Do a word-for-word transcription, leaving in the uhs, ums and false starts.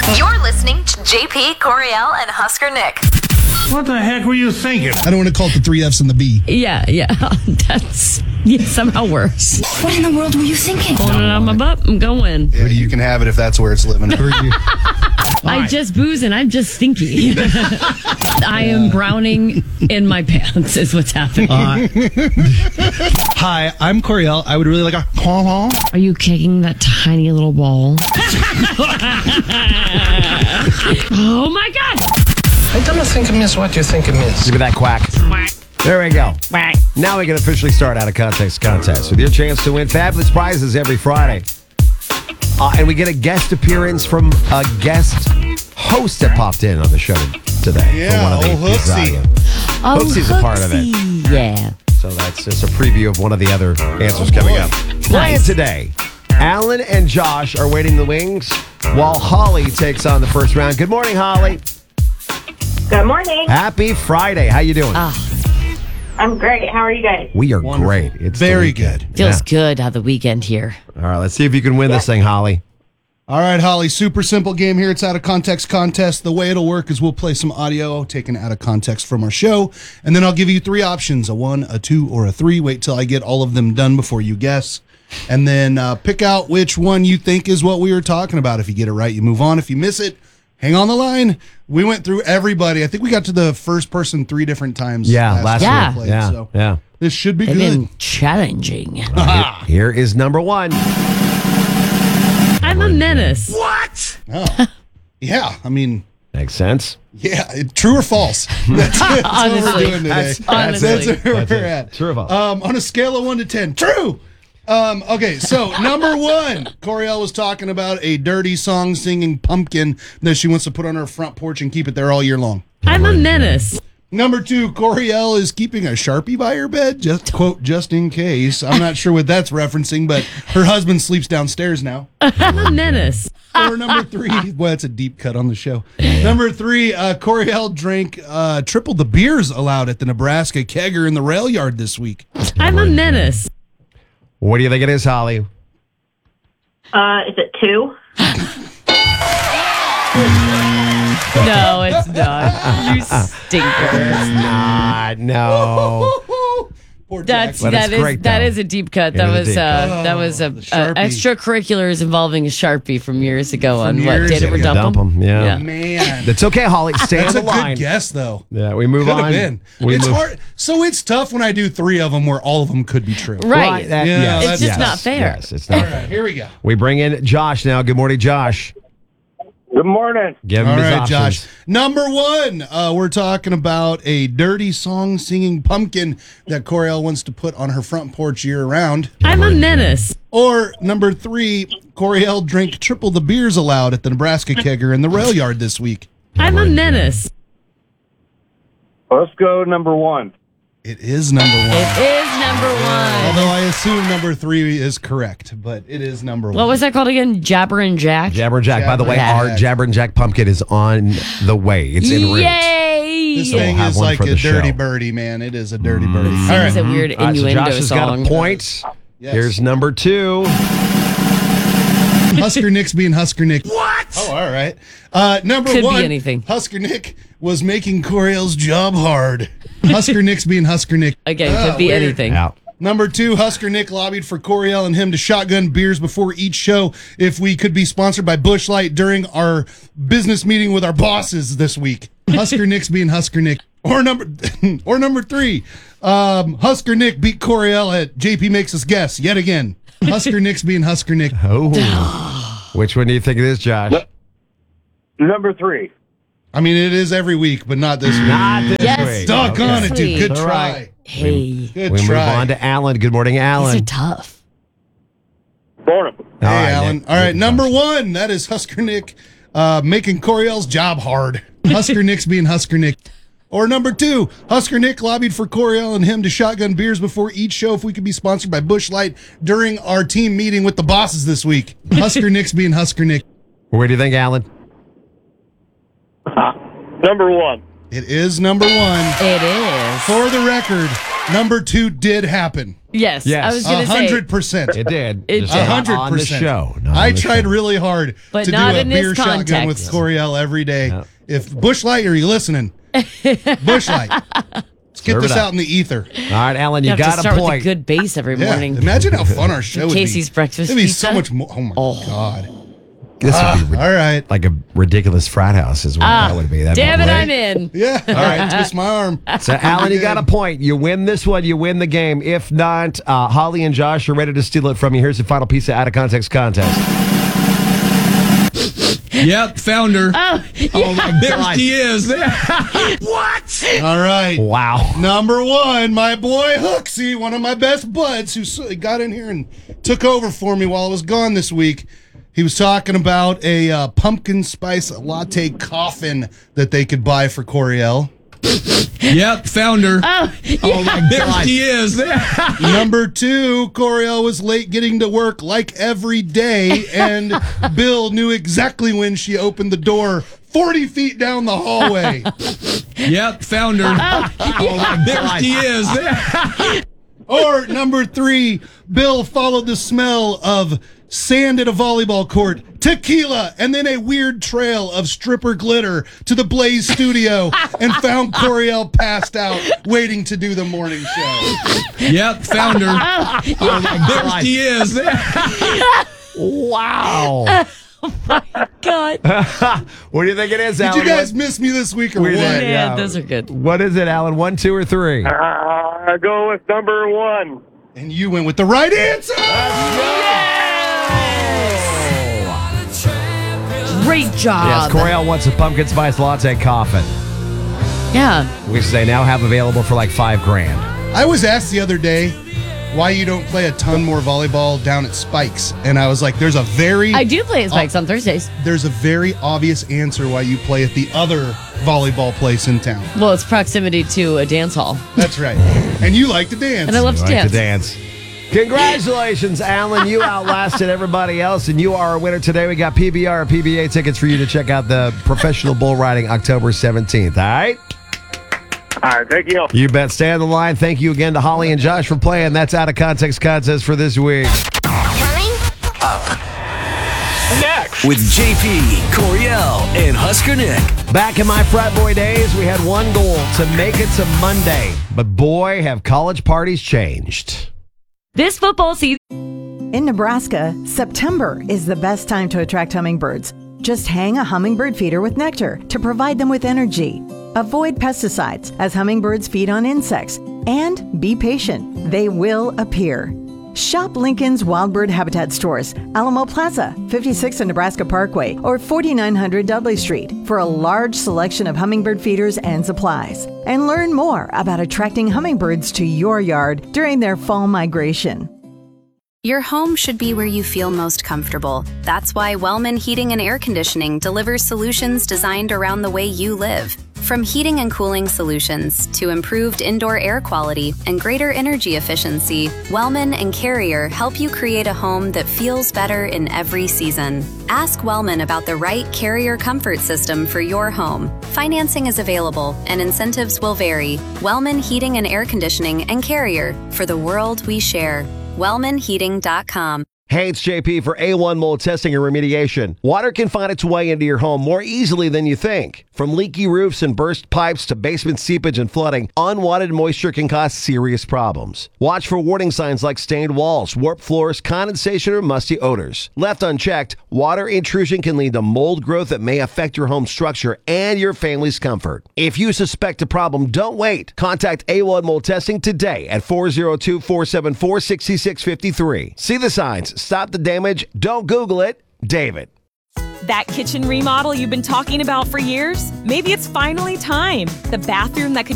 You're listening to J P, Coriel, and Husker Nick. What the heck were you thinking? I don't want to call it the three F's and the B. Yeah, yeah. That's yeah, somehow worse. What in the world were you thinking? Pulling it on my butt, I'm going. Yeah, you can have it if that's where it's living. I just booze and I'm just stinky. I am browning in my pants is what's happening. Uh, hi, I'm Coriel. I would really like a call. Are you kicking that tiny little ball? Oh my God! I don't think it means what you think it means. Give me that quack. There we go. Now we can officially start Out of Context contest with your chance to win fabulous prizes every Friday. Uh, and we get a guest appearance from a guest host that popped in on the show today. Yeah, one of the oh, Hooksy. Oh, Hooksy's a part of it. Hooksy. Yeah. So that's just a preview of one of the other answers coming up. Playing today, Alan and Josh are waiting in the wings while Holly takes on the first round. Good morning, Holly. Good morning. Happy Friday. How you doing? Ah, I'm great. How are you guys? We are Wonderful. great. It's the Very weekend. good. feels Yeah. good to have the weekend here. All right, let's see if you can win this thing, Holly. All right, Holly, super simple game here. It's Out of Context contest. The way it'll work is we'll play some audio taken out of context from our show, and then I'll give you three options, a one, a two, or a three. Wait till I get all of them done before you guess. And then uh, pick out which one you think is what we were talking about. If you get it right, you move on. If you miss it, hang on the line. We went through everybody. I think we got to the first person three different times. Yeah, last time Yeah. we played, Yeah, so yeah. this should be They've good. been challenging. Here, here is number one. I'm a menace. Oh. Yeah, I mean, Makes sense. yeah, it, true or false? That's, that's what Honestly. we're doing today. That's- That's, honestly. where That's we're it. at. True or false? Um, on a scale of one to ten, true. Um, okay, so number one, Coriel was talking about a dirty song singing pumpkin that she wants to put on her front porch and keep it there all year long. I'm a menace. Number two, Coriel is keeping a Sharpie by her bed, just quote, just in case. I'm not sure what that's referencing, but her husband sleeps downstairs now. I'm a menace. Or number three, well, that's a deep cut on the show. Number three, uh, Coriel drank uh, triple the beers allowed at the Nebraska Kegger in the rail yard this week. I'm a menace. What do you think it is, Holly? Uh, is it two? No, it's not. You stinker. Ah, no. Poor That's But that it's is great, that though. is a deep cut. It That is a was deep uh, cut. that was a, Oh, the uh, Sharpie. extracurriculars involving a Sharpie from years ago on what years did it or ago. dump, Dump 'em, yeah. Yeah. Man. That's okay, Holly. Stay That's on a the line. good guess, though. Yeah, we move Could on. have been. We it's move- hard. So it's tough when I do three of them where all of them could be true. Right. that- Yeah, yes, It's just yes, not fair. Yes, it's not All fair. right, here we go. We bring in Josh now. Good morning, Josh. Good morning. Give him All his right, options. Josh. Number one, uh, we're talking about a dirty song singing pumpkin that Coriel wants to put on her front porch year round. I'm a menace. Or number three, Coriel drank triple the beers allowed at the Nebraska Kegger in the rail yard this week. I'm a menace. Let's go number one. It is number one. It is number one. Although I assume number three is correct, but it is number one. What was that called again? Jabber and Jack? Jabber and Jack. By the way, Jabber and our Jack. Jabber and Jack pumpkin is on the way. It's en route. Yay! This So we'll thing have is one like for a the dirty show. birdie, man. It is a dirty birdie. This All right. is a weird All right, so innuendo Josh has song. got a point. Yes. Here's number two. Husker Nick's being Husker Nick. What? Oh, all right. Uh, number Could be one, anything. Husker Nick was making Coriel's job hard. Husker Nick's being Husker Nick. Again, Ah, could be weird. anything. Out. Number two, Husker Nick lobbied for Coriel and him to shotgun beers before each show if we could be sponsored by Busch Light during our business meeting with our bosses this week. Husker Nick's being Husker Nick. Or number or number three, um, Husker Nick beat Coriel at J P Makes Us Guess yet again. Husker Nick's being Husker Nick. Oh. Which one do you think it is, Josh? Number three. I mean, it is every week, but not this week. Not this Yes. week. Doggone it, dude. Good All try. right. Hey, Good We try. move on to Alan. Good morning, these are Alan. tough. Morning. Hey, All right, Alan. Nick. All right, number one. That is Husker Nick uh, making Coriel's job hard. Husker Nick's being Husker Nick. Or number two, Husker Nick lobbied for Coriel and him to shotgun beers before each show if we could be sponsored by Busch Light during our team meeting with the bosses this week. Husker Nick's being Husker Nick. Where do you think, Alan? Number one. It is number one. It is. For the record, number two did happen. Yes, Yes. I was A going to say. hundred percent. It did. It Just did. A not hundred on the percent. show. Not I on the tried show. really hard But to not do a in this beer shotgun with context. Coriel every day. Yeah. If Bush Light, are you listening? Bush Light. Let's get Serve this it up. out in the ether. All right, Alan, you, You have got to a start with a point. good base every Yeah. morning. Imagine how fun our show would be. Casey's breakfast It'd be pizza. so much more. Oh my god. This Ah, would be all right. like a ridiculous frat house, is what Ah, that would be. That'd be Damn it, great. I'm in. Yeah. All right. Twist my arm. So, Alan, you got a point. You win this one, you win the game. If not, uh, Holly and Josh are ready to steal it from you. Here's the final piece of Out of Context contest. Yep, found her. Oh, Oh my there she is. All right. Wow. Number one, my boy Hooksy, one of my best buds, who s- got in here and took over for me while I was gone this week. He was talking about a uh, pumpkin spice latte coffin that they could buy for Coriel. Yep, found her. oh, Oh my there she is. Number two, Coriel was late getting to work like every day, and Bill knew exactly when she opened the door forty feet down the hallway. Yep, found her. Oh my there she is. Or number three, Bill followed the smell of sand at a volleyball court, tequila, and then a weird trail of stripper glitter to the Blaze studio and found Coriel passed out waiting to do the morning show. Yep, found her. Oh my there she is. Wow. God. What do you think it is, Did Alan? you guys miss me this week or We what? did. Yeah, Yeah. those are good. What is it, Alan? One, two, or three? Uh, I go with number one. And you went with the right answer. Great job. Yes, Coriel wants a pumpkin spice latte coffin. Yeah. Which they now have available for like five grand. I was asked the other day why you don't play a ton more volleyball down at Spikes, and I was like, "There's a very I do play at Spikes on Thursdays. there's a very obvious answer why you play at the other volleyball place in town." Well, it's proximity to a dance hall. That's right, and you like to dance. And I love You to like dance. to dance. Congratulations, Alan. You outlasted everybody else, and you are a winner today. We got P B R and P B A tickets for you to check out the Professional Bull Riding October seventeenth. All right? All right, thank you. You bet. Stay on the line. Thank you again to Holly and Josh for playing. That's Out of Context Contest for this week. With J P, Coriel, and Husker Nick. Back in my frat boy days, we had one goal, to make it to Monday. But boy, have college parties changed. This football season. In Nebraska, September is the best time to attract hummingbirds. Just hang a hummingbird feeder with nectar to provide them with energy. Avoid pesticides as hummingbirds feed on insects. And be patient, they will appear. Shop Lincoln's Wild Bird Habitat stores, Alamo Plaza, fifty-six and Nebraska Parkway, or forty-nine hundred Dudley Street for a large selection of hummingbird feeders and supplies. And learn more about attracting hummingbirds to your yard during their fall migration. Your home should be where you feel most comfortable. That's why Wellman Heating and Air Conditioning delivers solutions designed around the way you live. From heating and cooling solutions to improved indoor air quality and greater energy efficiency, Wellman and Carrier help you create a home that feels better in every season. Ask Wellman about the right Carrier comfort system for your home. Financing is available and incentives will vary. Wellman Heating and Air Conditioning and Carrier, for the world we share. wellman heating dot com. Hey, it's J P for A one Mold Testing and Remediation. Water can find its way into your home more easily than you think. From leaky roofs and burst pipes to basement seepage and flooding, unwanted moisture can cause serious problems. Watch for warning signs like stained walls, warped floors, condensation, or musty odors. Left unchecked, water intrusion can lead to mold growth that may affect your home structure and your family's comfort. If you suspect a problem, don't wait. Contact A one Mold Testing today at four oh two, four seven four, six six five three. See the signs. Stop the damage. Don't Google it. David. That kitchen remodel you've been talking about for years? Maybe it's finally time. The bathroom that could